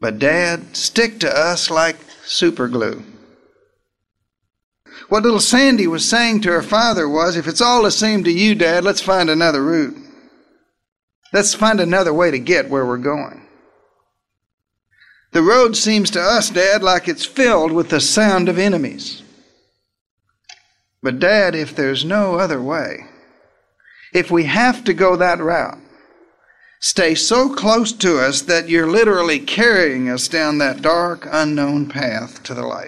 But Dad, stick to us like super glue. What little Sandy was saying to her father was, if it's all the same to you, Dad, let's find another route. Let's find another way to get where we're going. The road seems to us, Dad, like it's filled with the sound of enemies. But Dad, if there's no other way, if we have to go that route, stay so close to us that you're literally carrying us down that dark, unknown path to the light.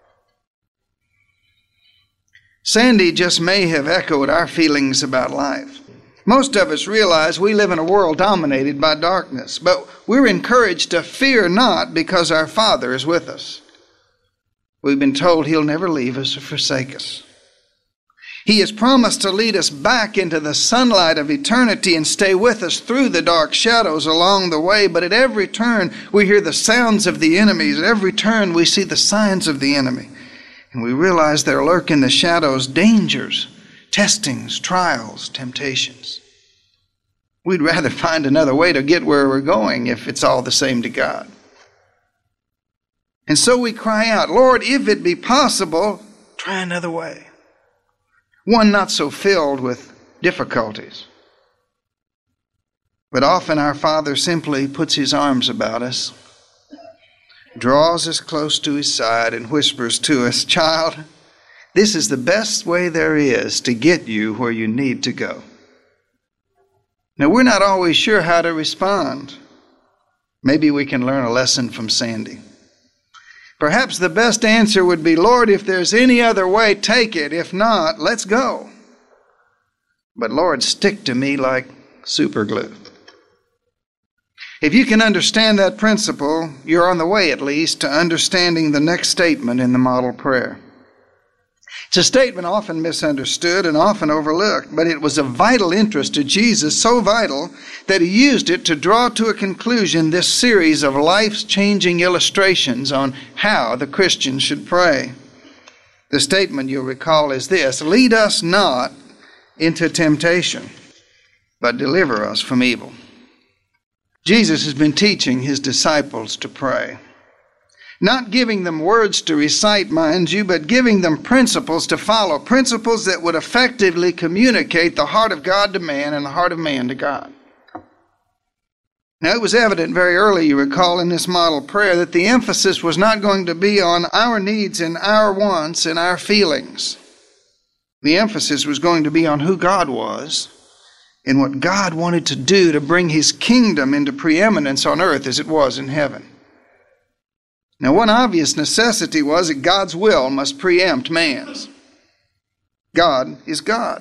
Sandy just may have echoed our feelings about life. Most of us realize we live in a world dominated by darkness, but we're encouraged to fear not because our Father is with us. We've been told He'll never leave us or forsake us. He has promised to lead us back into the sunlight of eternity and stay with us through the dark shadows along the way, but at every turn we hear the sounds of the enemies. At every turn we see the signs of the enemy. And we realize there lurk in the shadows dangers, testings, trials, temptations. We'd rather find another way to get where we're going if it's all the same to God. And so we cry out, Lord, if it be possible, try another way. One not so filled with difficulties. But often our Father simply puts His arms about us, draws us close to His side, and whispers to us, child, this is the best way there is to get you where you need to go. Now, we're not always sure how to respond. Maybe we can learn a lesson from Sandy. Perhaps the best answer would be, Lord, if there's any other way, take it. If not, let's go. But Lord, stick to me like super glue. If you can understand that principle, you're on the way at least to understanding the next statement in the model prayer. It's a statement often misunderstood and often overlooked, but it was of vital interest to Jesus, so vital that He used it to draw to a conclusion this series of life-changing illustrations on how the Christian should pray. The statement, you'll recall, is this: lead us not into temptation, but deliver us from evil. Jesus has been teaching His disciples to pray. Not giving them words to recite, mind you, but giving them principles to follow, principles that would effectively communicate the heart of God to man and the heart of man to God. Now, it was evident very early, you recall, in this model prayer that the emphasis was not going to be on our needs and our wants and our feelings. The emphasis was going to be on who God was and what God wanted to do to bring His kingdom into preeminence on earth as it was in heaven. Now, one obvious necessity was that God's will must preempt man's. God is God.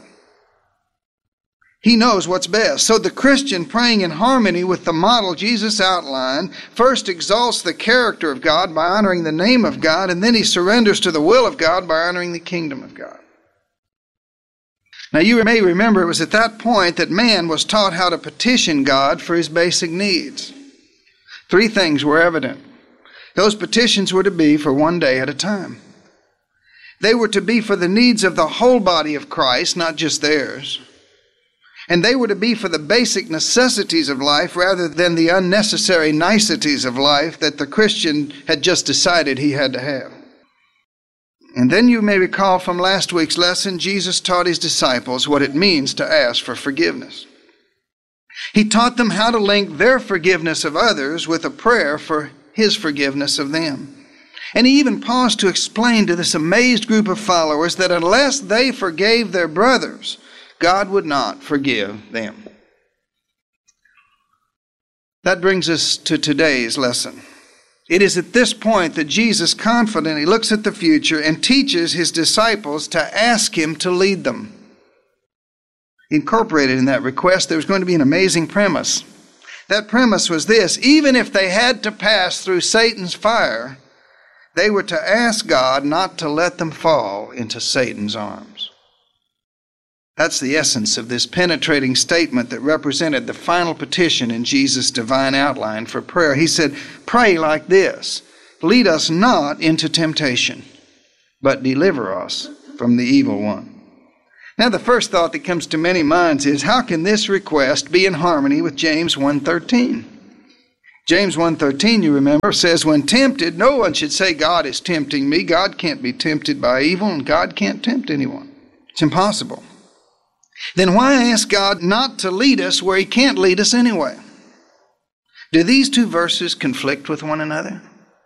He knows what's best. So the Christian, praying in harmony with the model Jesus outlined, first exalts the character of God by honoring the name of God, and then he surrenders to the will of God by honoring the kingdom of God. Now, you may remember it was at that point that man was taught how to petition God for his basic needs. Three things were evident. Those petitions were to be for one day at a time. They were to be for the needs of the whole body of Christ, not just theirs. And they were to be for the basic necessities of life rather than the unnecessary niceties of life that the Christian had just decided he had to have. And then you may recall from last week's lesson, Jesus taught His disciples what it means to ask for forgiveness. He taught them how to link their forgiveness of others with a prayer for His forgiveness of them. And He even paused to explain to this amazed group of followers that unless they forgave their brothers, God would not forgive them. That brings us to today's lesson. It is at this point that Jesus confidently looks at the future and teaches His disciples to ask Him to lead them. Incorporated in that request, there was going to be an amazing premise. That premise was this: even if they had to pass through Satan's fire, they were to ask God not to let them fall into Satan's arms. That's the essence of this penetrating statement that represented the final petition in Jesus' divine outline for prayer. He said, pray like this: lead us not into temptation, but deliver us from the evil one. Now, the first thought that comes to many minds is, how can this request be in harmony with James 1:13? James 1:13, you remember, says, when tempted, no one should say, God is tempting me. God can't be tempted by evil, and God can't tempt anyone. It's impossible. Then why ask God not to lead us where he can't lead us anyway? Do these two verses conflict with one another?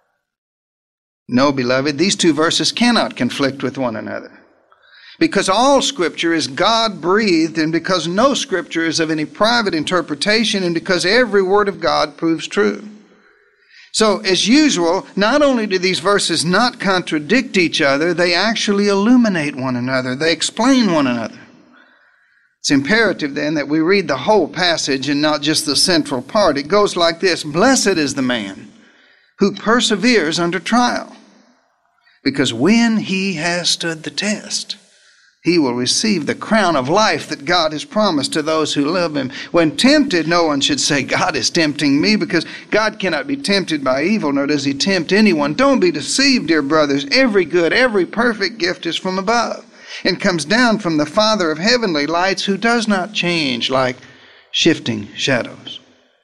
No, beloved, these two verses cannot conflict with one another. Because all Scripture is God-breathed, and because no Scripture is of any private interpretation, and because every word of God proves true. So, as usual, not only do these verses not contradict each other, they actually illuminate one another. They explain one another. It's imperative, then, that we read the whole passage and not just the central part. It goes like this: Blessed is the man who perseveres under trial, because when he has stood the test, he will receive the crown of life that God has promised to those who love him. When tempted, no one should say, God is tempting me, because God cannot be tempted by evil, nor does he tempt anyone. Don't be deceived, dear brothers. Every good, every perfect gift is from above, and comes down from the Father of heavenly lights, who does not change like shifting shadows.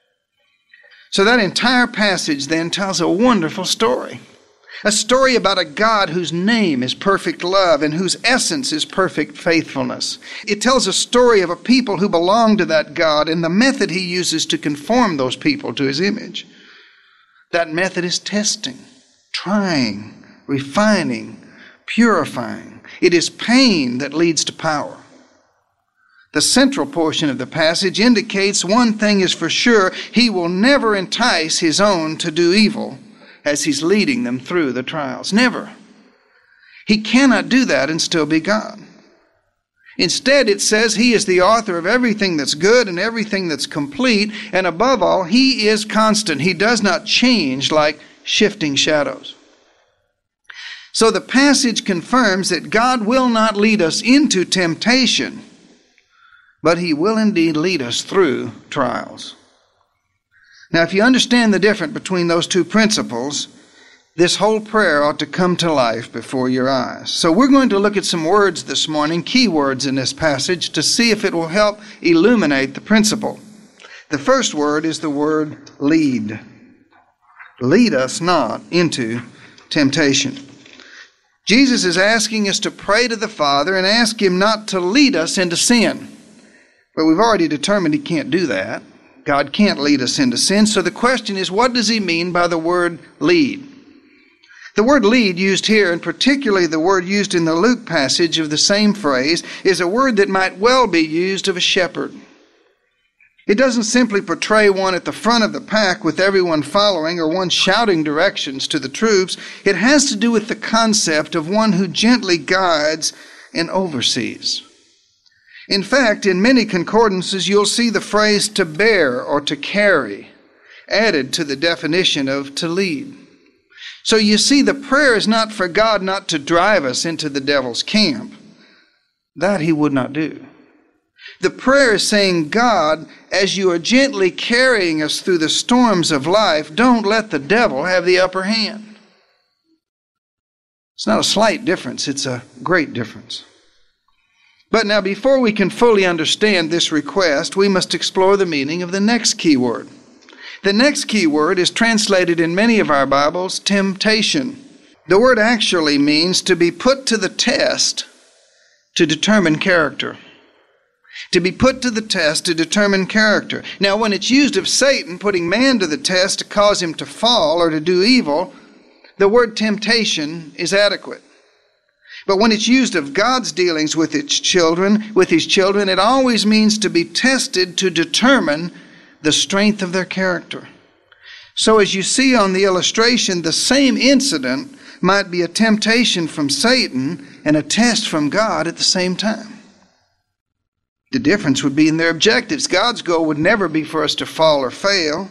So that entire passage then tells a wonderful story. A story about a God whose name is perfect love and whose essence is perfect faithfulness. It tells a story of a people who belong to that God and the method he uses to conform those people to his image. That method is testing, trying, refining, purifying. It is pain that leads to power. The central portion of the passage indicates one thing is for sure: he will never entice his own to do evil as he's leading them through the trials. Never. He cannot do that and still be God. Instead, it says he is the author of everything that's good and everything that's complete, and above all, he is constant. He does not change like shifting shadows. So the passage confirms that God will not lead us into temptation, but he will indeed lead us through trials. Now, if you understand the difference between those two principles, this whole prayer ought to come to life before your eyes. So we're going to look at some words this morning, key words in this passage, to see if it will help illuminate the principle. The first word is the word lead. Lead us not into temptation. Jesus is asking us to pray to the Father and ask him not to lead us into sin. But we've already determined he can't do that. God can't lead us into sin. So the question is, what does he mean by the word lead? The word lead used here, and particularly the word used in the Luke passage of the same phrase, is a word that might well be used of a shepherd. It doesn't simply portray one at the front of the pack with everyone following, or one shouting directions to the troops. It has to do with the concept of one who gently guides and oversees. In fact, in many concordances, you'll see the phrase to bear or to carry added to the definition of to lead. So you see, the prayer is not for God not to drive us into the devil's camp. That he would not do. The prayer is saying, God, as you are gently carrying us through the storms of life, don't let the devil have the upper hand. It's not a slight difference, it's a great difference. But now, before we can fully understand this request, we must explore the meaning of the next key word. The next key word is translated in many of our Bibles, temptation. The word actually means to be put to the test to determine character. To be put to the test to determine character. Now, when it's used of Satan putting man to the test to cause him to fall or to do evil, the word temptation is adequate. But when it's used of God's dealings with his children, it always means to be tested to determine the strength of their character. So as you see on the illustration, the same incident might be a temptation from Satan and a test from God at the same time. The difference would be in their objectives. God's goal would never be for us to fall or fail.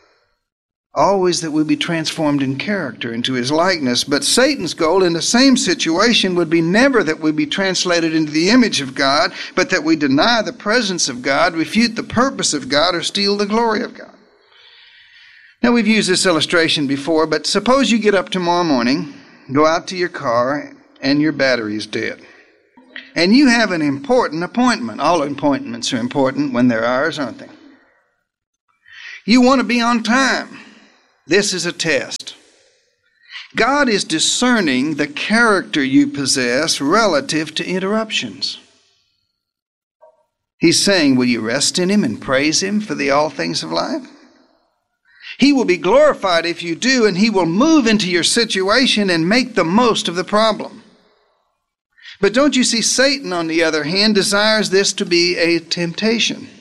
Always that we be transformed in character into his likeness. But Satan's goal in the same situation would be never that we be translated into the image of God, but that we deny the presence of God, refute the purpose of God, or steal the glory of God. Now, we've used this illustration before, but suppose you get up tomorrow morning, go out to your car, and your battery's dead. And you have an important appointment. All appointments are important when they're ours, aren't they? You want to be on time. This is a test. God is discerning the character you possess relative to interruptions. He's saying, will you rest in Him and praise Him for the all things of life? He will be glorified if you do, and He will move into your situation and make the most of the problem. But don't you see, Satan, on the other hand, desires this to be a temptation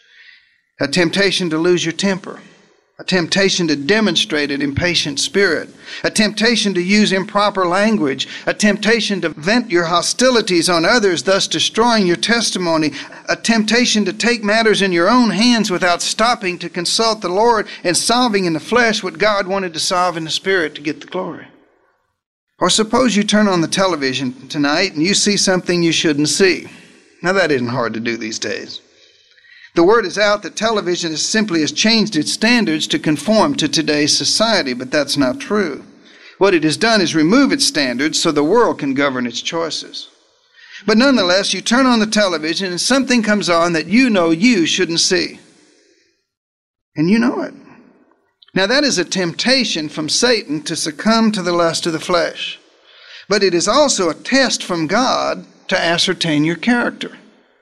to lose your temper, a temptation to demonstrate an impatient spirit, a temptation to use improper language, a temptation to vent your hostilities on others, thus destroying your testimony, a temptation to take matters in your own hands without stopping to consult the Lord and solving in the flesh what God wanted to solve in the spirit to get the glory. Or suppose you turn on the television tonight and you see something you shouldn't see. Now that isn't hard to do these days. The word is out that television simply has changed its standards to conform to today's society, but that's not true. What it has done is remove its standards so the world can govern its choices. But nonetheless, you turn on the television and something comes on that you know you shouldn't see. And you know it. Now that is a temptation from Satan to succumb to the lust of the flesh. But it is also a test from God to ascertain your character.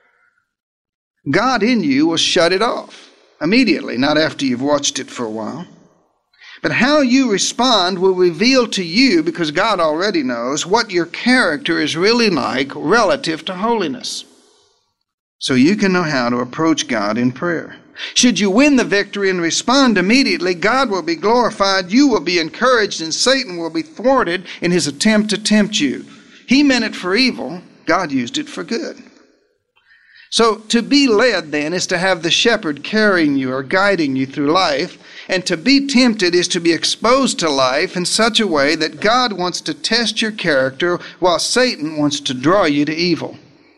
God in you will shut it off immediately, not after you've watched it for a while. But how you respond will reveal to you, because God already knows, what your character is really like relative to holiness. So you can know how to approach God in prayer. Should you win the victory and respond immediately, God will be glorified, you will be encouraged, and Satan will be thwarted in his attempt to tempt you. He meant it for evil, God used it for good. So to be led then is to have the shepherd carrying you or guiding you through life, and to be tempted is to be exposed to life in such a way that God wants to test your character while Satan wants to draw you to evil.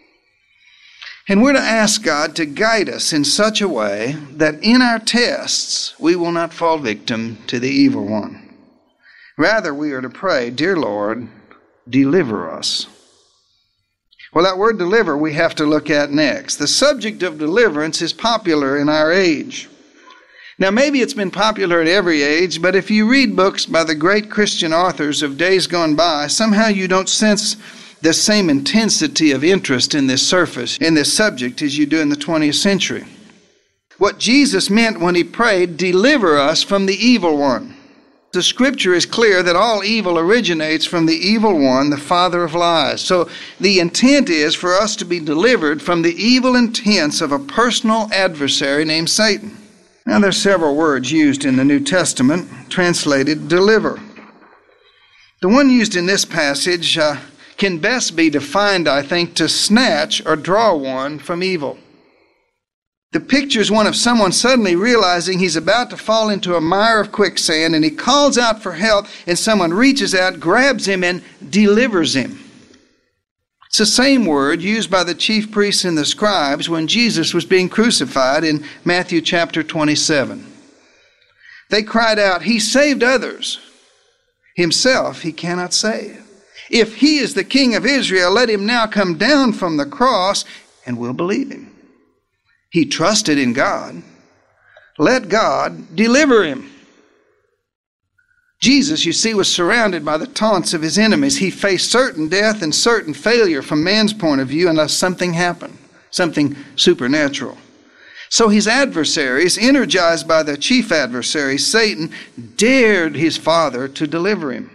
And we're to ask God to guide us in such a way that in our tests we will not fall victim to the evil one. Rather, we are to pray, "Dear Lord, deliver us." Well, that word deliver we have to look at next. The subject of deliverance is popular in our age. Now, maybe it's been popular at every age, but if you read books by the great Christian authors of days gone by, somehow you don't sense the same intensity of interest in this subject as you do in the 20th century. What Jesus meant when He prayed, "Deliver us from the evil one." The Scripture is clear that all evil originates from the evil one, the father of lies. So the intent is for us to be delivered from the evil intents of a personal adversary named Satan. Now there's several words used in the New Testament translated deliver. The one used in this passage can best be defined, I think, to snatch or draw one from evil. The picture is one of someone suddenly realizing he's about to fall into a mire of quicksand, and he calls out for help, and someone reaches out, grabs him, and delivers him. It's the same word used by the chief priests and the scribes when Jesus was being crucified in Matthew chapter 27. They cried out, "He saved others. Himself He cannot save. If He is the King of Israel, let Him now come down from the cross, and we'll believe Him." He trusted in God. Let God deliver him. Jesus, you see, was surrounded by the taunts of His enemies. He faced certain death and certain failure from man's point of view unless something happened, something supernatural. So His adversaries, energized by the chief adversary, Satan, dared His Father to deliver Him.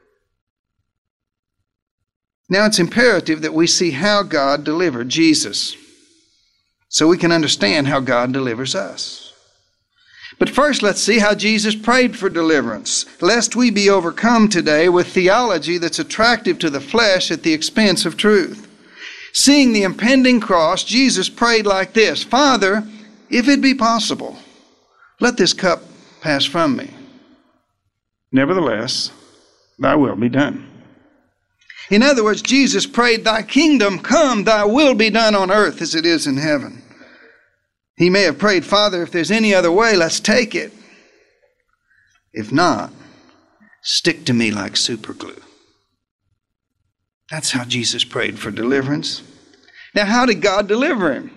Now it's imperative that we see how God delivered Jesus, so we can understand how God delivers us. But first, let's see how Jesus prayed for deliverance, lest we be overcome today with theology that's attractive to the flesh at the expense of truth. Seeing the impending cross, Jesus prayed like this: "Father, if it be possible, let this cup pass from me. Nevertheless, Thy will be done." In other words, Jesus prayed, "Thy kingdom come, Thy will be done on earth as it is in heaven." He may have prayed, "Father, if there's any other way, let's take it. If not, stick to me like super glue." That's how Jesus prayed for deliverance. Now, how did God deliver Him?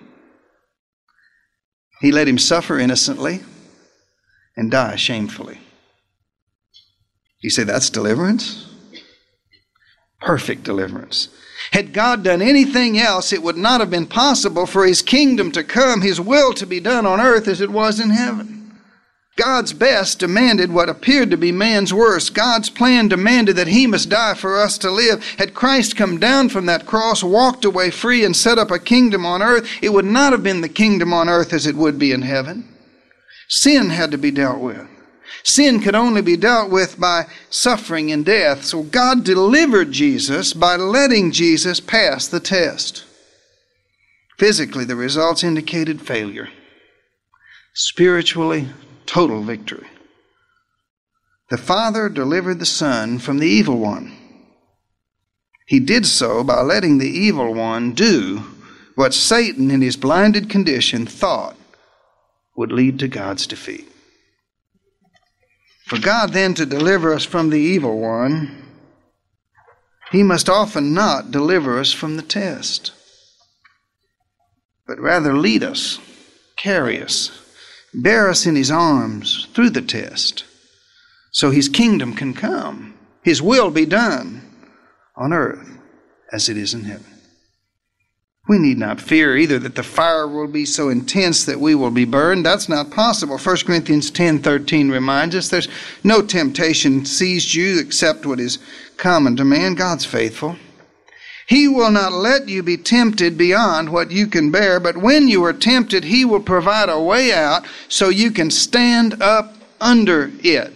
He let Him suffer innocently and die shamefully. You say, that's deliverance? Perfect deliverance. Had God done anything else, it would not have been possible for His kingdom to come, His will to be done on earth as it was in heaven. God's best demanded what appeared to be man's worst. God's plan demanded that He must die for us to live. Had Christ come down from that cross, walked away free, and set up a kingdom on earth, it would not have been the kingdom on earth as it would be in heaven. Sin had to be dealt with. Sin could only be dealt with by suffering and death. So God delivered Jesus by letting Jesus pass the test. Physically, the results indicated failure. Spiritually, total victory. The Father delivered the Son from the evil one. He did so by letting the evil one do what Satan, in his blinded condition, thought would lead to God's defeat. For God then to deliver us from the evil one, He must often not deliver us from the test, but rather lead us, carry us, bear us in His arms through the test, so His kingdom can come, His will be done on earth as it is in heaven. We need not fear either that the fire will be so intense that we will be burned. That's not possible. 1 Corinthians 10:13 reminds us there's no temptation seized you except what is common to man. God's faithful. He will not let you be tempted beyond what you can bear, but when you are tempted, He will provide a way out so you can stand up under it.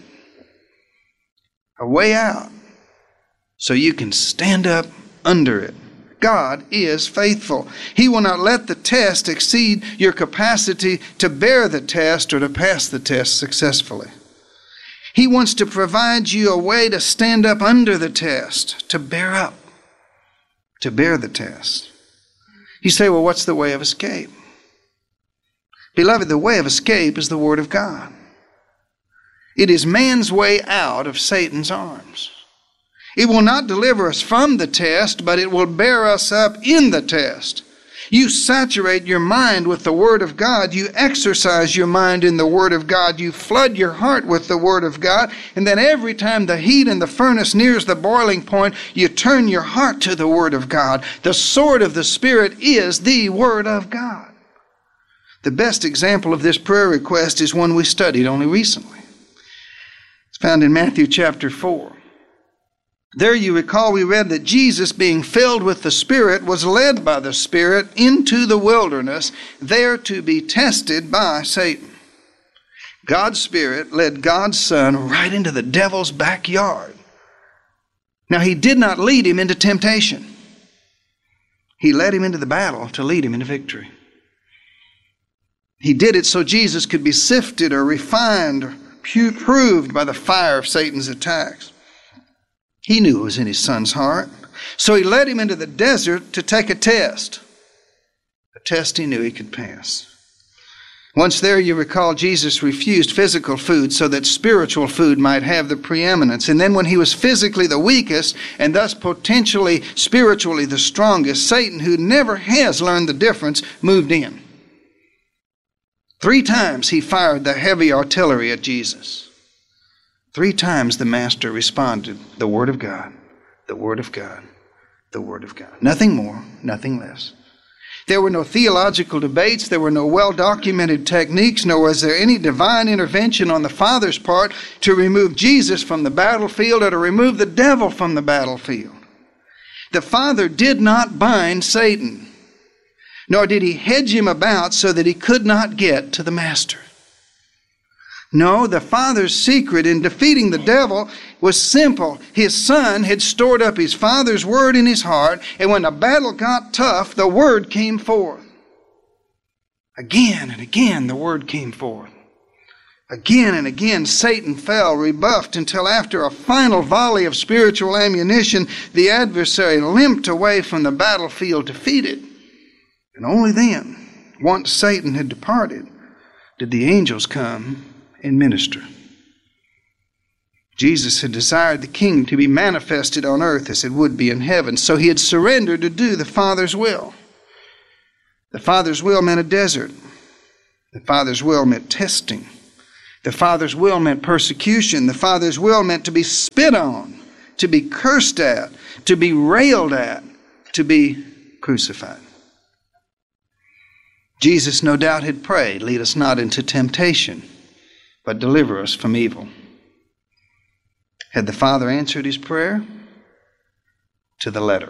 A way out so you can stand up under it. God is faithful. He will not let the test exceed your capacity to bear the test or to pass the test successfully. He wants to provide you a way to stand up under the test, to bear up, to bear the test. You say, well, what's the way of escape? Beloved, the way of escape is the Word of God. It is man's way out of Satan's arms. It will not deliver us from the test, but it will bear us up in the test. You saturate your mind with the Word of God. You exercise your mind in the Word of God. You flood your heart with the Word of God. And then every time the heat in the furnace nears the boiling point, you turn your heart to the Word of God. The sword of the Spirit is the Word of God. The best example of this prayer request is one we studied only recently. It's found in Matthew chapter 4. There you recall we read that Jesus, being filled with the Spirit, was led by the Spirit into the wilderness, there to be tested by Satan. God's Spirit led God's Son right into the devil's backyard. Now, He did not lead him into temptation. He led him into the battle to lead him into victory. He did it so Jesus could be sifted or refined or proved by the fire of Satan's attacks. He knew it was in His Son's heart. So He led him into the desert to take a test He knew he could pass. Once there, you recall, Jesus refused physical food so that spiritual food might have the preeminence. And then when He was physically the weakest and thus potentially spiritually the strongest, Satan, who never has learned the difference, moved in. 3 times he fired the heavy artillery at Jesus. 3 times the Master responded, the Word of God, the Word of God, the Word of God. Nothing more, nothing less. There were no theological debates. There were no well-documented techniques, nor was there any divine intervention on the Father's part to remove Jesus from the battlefield or to remove the devil from the battlefield. The Father did not bind Satan, nor did He hedge him about so that he could not get to the Master. No, the Father's secret in defeating the devil was simple. His Son had stored up His Father's Word in His heart, and when the battle got tough, the Word came forth. Again and again, the Word came forth. Again and again, Satan fell, rebuffed, until after a final volley of spiritual ammunition, the adversary limped away from the battlefield defeated. And only then, once Satan had departed, did the angels come and minister. Jesus had desired the kingdom to be manifested on earth as it would be in heaven, so He had surrendered to do the Father's will. The Father's will meant a desert. The Father's will meant testing. The Father's will meant persecution. The Father's will meant to be spit on, to be cursed at, to be railed at, to be crucified. Jesus no doubt had prayed, "Lead us not into temptation, but deliver us from evil." Had the Father answered his prayer? To the letter.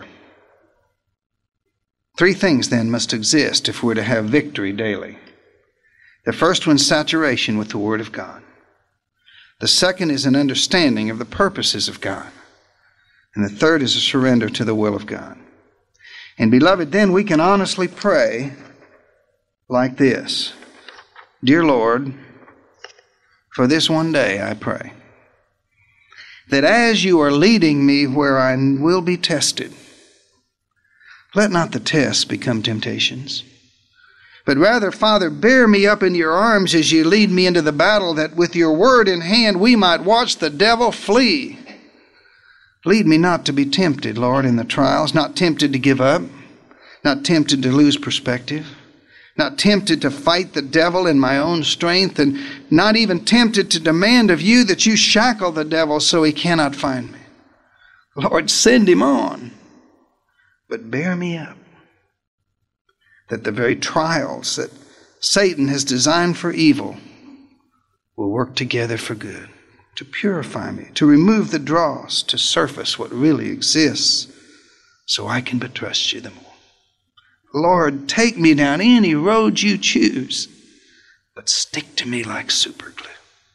3 things then must exist if we're to have victory daily. The first one's saturation with the Word of God. The second is an understanding of the purposes of God. And the third is a surrender to the will of God. And beloved, then we can honestly pray like this: Dear Lord, for this one day I pray that as you are leading me where I will be tested, let not the tests become temptations, but rather, Father, bear me up in your arms as you lead me into the battle, that with your word in hand we might watch the devil flee. Lead me not to be tempted, Lord, in the trials, not tempted to give up, not tempted to lose perspective, not tempted to fight the devil in my own strength, and not even tempted to demand of you that you shackle the devil so he cannot find me. Lord, send him on, but bear me up, that the very trials that Satan has designed for evil will work together for good, to purify me, to remove the dross, to surface what really exists, so I can but trust you the more. Lord, take me down any road you choose, but stick to me like super glue.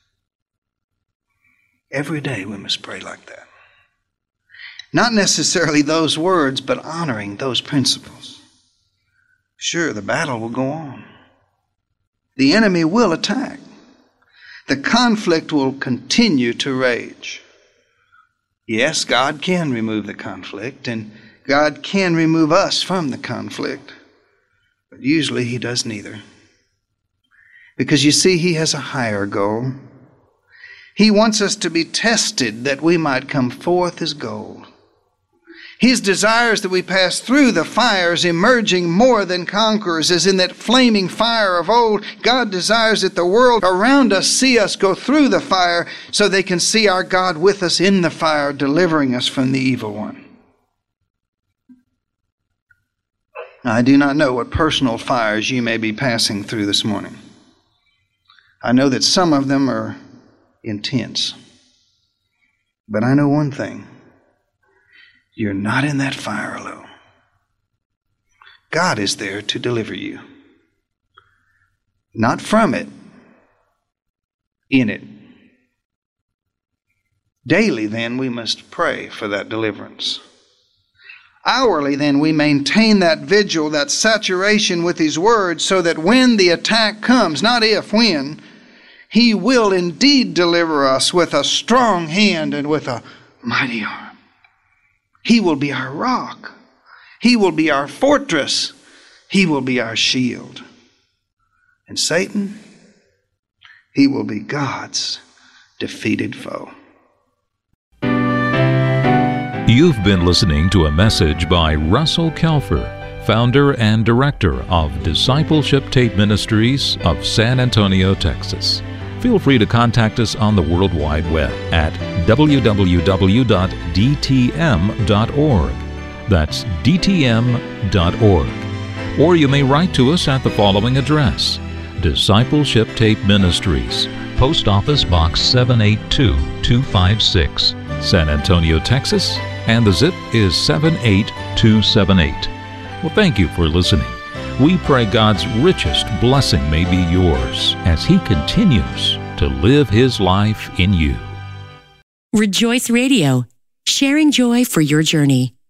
Every day we must pray like that. Not necessarily those words, but honoring those principles. Sure, the battle will go on. The enemy will attack. The conflict will continue to rage. Yes, God can remove the conflict, and God can remove us from the conflict, but usually he does neither. Because you see, he has a higher goal. He wants us to be tested that we might come forth as gold. His desires that we pass through the fires, emerging more than conquerors, as in that flaming fire of old. God desires that the world around us see us go through the fire so they can see our God with us in the fire, delivering us from the evil one. Now, I do not know what personal fires you may be passing through this morning. I know that some of them are intense. But I know one thing. You're not in that fire alone. God is there to deliver you. Not from it, in it. Daily, then, we must pray for that deliverance. Hourly, then, we maintain that vigil, that saturation with His Word, so that when the attack comes, not if, when, He will indeed deliver us with a strong hand and with a mighty arm. He will be our rock. He will be our fortress. He will be our shield. And Satan, he will be God's defeated foe. You've been listening to a message by Russell Kelfer, founder and director of Discipleship Tape Ministries of San Antonio, Texas. Feel free to contact us on the World Wide Web at www.dtm.org. That's dtm.org. Or you may write to us at the following address: Discipleship Tape Ministries, Post Office Box 782256, San Antonio, Texas, and the zip is 78278. Well, thank you for listening. We pray God's richest blessing may be yours as He continues to live His life in you. Rejoice Radio, sharing joy for your journey.